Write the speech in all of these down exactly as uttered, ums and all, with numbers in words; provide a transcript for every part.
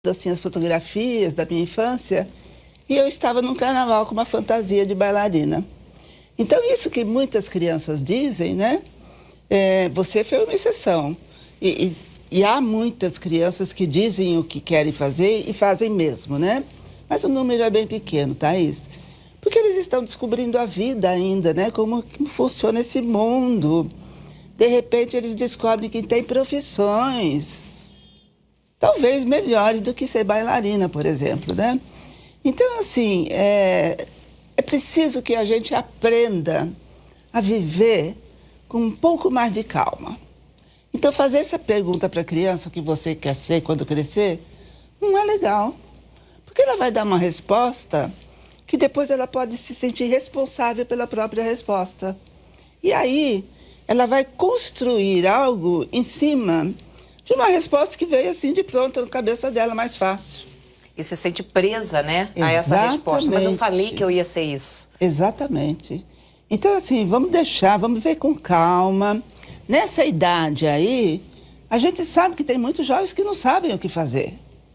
assim, as fotografias da minha infância e eu estava num carnaval com uma fantasia de bailarina. Então, isso que muitas crianças dizem, né? É, você foi uma exceção. E, e, e há muitas crianças que dizem o que querem fazer e fazem mesmo, né? Mas o número é bem pequeno, Thaís. Porque eles estão descobrindo a vida ainda, né? Como, como funciona esse mundo. De repente, eles descobrem que tem profissões talvez melhores do que ser bailarina, por exemplo, né? Então, assim, é, é preciso que a gente aprenda a viver com um pouco mais de calma. Então, fazer essa pergunta para a criança, o que você quer ser quando crescer, não é legal. Porque ela vai dar uma resposta que depois ela pode se sentir responsável pela própria resposta. E aí, ela vai construir algo em cima de uma resposta que veio assim de pronto na cabeça dela, mais fácil. E se sente presa, né, a essa resposta. Mas eu falei que eu ia ser isso. Exatamente. Então, assim, vamos deixar, vamos ver com calma. Nessa idade aí, a gente sabe que tem muitos jovens que não sabem o que fazer.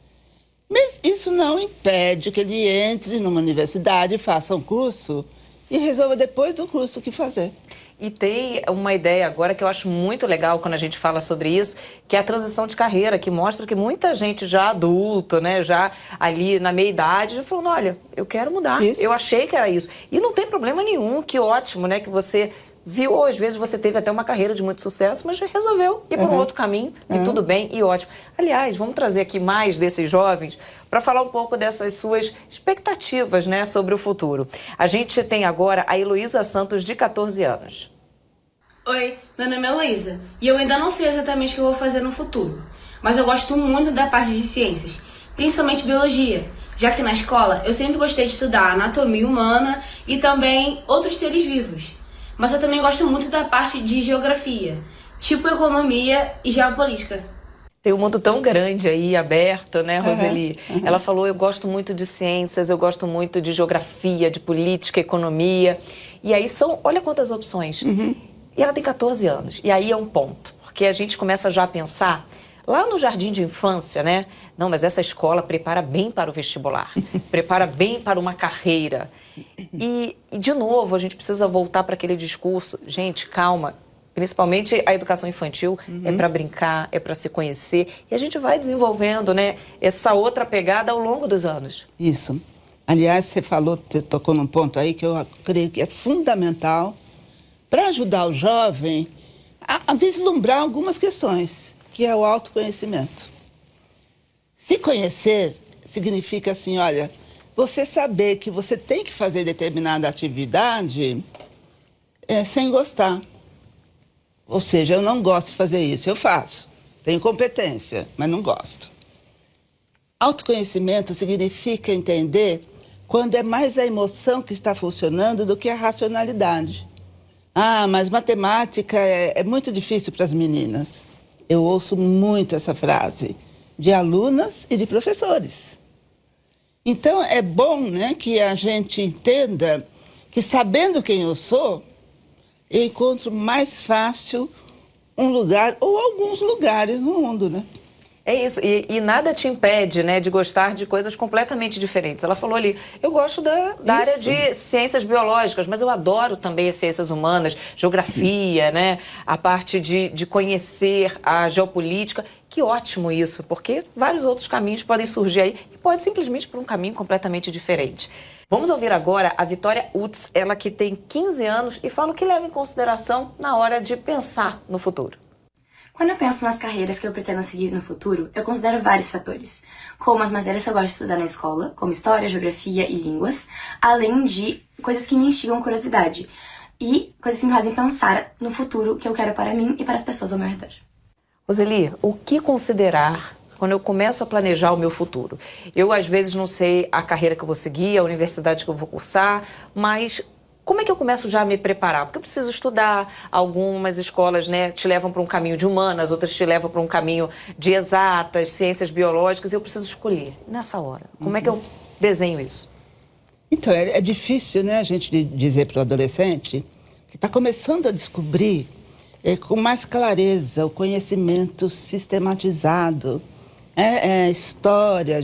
Mas isso não impede que ele entre numa universidade, faça um curso e resolva depois do curso o que fazer. E tem uma ideia agora que eu acho muito legal quando a gente fala sobre isso, que é a transição de carreira, que mostra que muita gente já adulta, né, já ali na meia-idade, já falando, olha, eu quero mudar, isso. Eu achei que era isso. E não tem problema nenhum, que ótimo, né, que você viu, ou às vezes você teve até uma carreira de muito sucesso, mas já resolveu ir por um outro caminho, uhum. E tudo bem, e ótimo. Aliás, vamos trazer aqui mais desses jovens para falar um pouco dessas suas expectativas, né, sobre o futuro. A gente tem agora a Heloísa Santos, de catorze anos. Oi, meu nome é Heloísa e eu ainda não sei exatamente o que eu vou fazer no futuro, mas eu gosto muito da parte de ciências, principalmente biologia, já que na escola eu sempre gostei de estudar anatomia humana e também outros seres vivos. Mas eu também gosto muito da parte de geografia, tipo economia e geopolítica. Tem um mundo tão grande aí, aberto, né, Roseli? Uhum, uhum. Ela falou, eu gosto muito de ciências, eu gosto muito de geografia, de política, economia. E aí são, olha quantas opções. Uhum. E ela tem catorze anos. E aí é um ponto, porque a gente começa já a pensar, lá no jardim de infância, né? Não, mas essa escola prepara bem para o vestibular, prepara bem para uma carreira. E, e, de novo, a gente precisa voltar para aquele discurso. Gente, calma. Principalmente a educação infantil, uhum. É para brincar, é para se conhecer. E a gente vai desenvolvendo, né, essa outra pegada ao longo dos anos. Isso. Aliás, você falou, você tocou num ponto aí que eu creio que é fundamental para ajudar o jovem a, a vislumbrar algumas questões, que é o autoconhecimento. Se conhecer significa assim, olha, você saber que você tem que fazer determinada atividade é, sem gostar. Ou seja, eu não gosto de fazer isso, eu faço. Tenho competência, mas não gosto. Autoconhecimento significa entender quando é mais a emoção que está funcionando do que a racionalidade. Ah, mas matemática é, é muito difícil para as meninas. Eu ouço muito essa frase de alunas e de professores. Então, é bom, né, que a gente entenda que, sabendo quem eu sou, eu encontro mais fácil um lugar ou alguns lugares no mundo, né? É isso, e, e nada te impede, né, de gostar de coisas completamente diferentes. Ela falou ali, eu gosto da, da área de ciências biológicas, mas eu adoro também as ciências humanas, geografia, né, a parte de, de conhecer a geopolítica. Que ótimo isso, porque vários outros caminhos podem surgir aí e pode simplesmente por um caminho completamente diferente. Vamos ouvir agora a Vitória Utz, ela que tem quinze anos e fala o que leva em consideração na hora de pensar no futuro. Quando eu penso nas carreiras que eu pretendo seguir no futuro, eu considero vários fatores, como as matérias que eu gosto de estudar na escola, como história, geografia e línguas, além de coisas que me instigam curiosidade e coisas que me fazem pensar no futuro que eu quero para mim e para as pessoas ao meu redor. Roseli, o que considerar quando eu começo a planejar o meu futuro? Eu, às vezes, não sei a carreira que eu vou seguir, a universidade que eu vou cursar, mas como é que eu começo já a me preparar? Porque eu preciso estudar. Algumas escolas, né, te levam para um caminho de humanas, outras te levam para um caminho de exatas, ciências biológicas, e eu preciso escolher nessa hora. Como uhum. é que eu desenho isso? Então, é, é difícil, né, a gente dizer para o adolescente que está começando a descobrir é, com mais clareza o conhecimento sistematizado É, é história,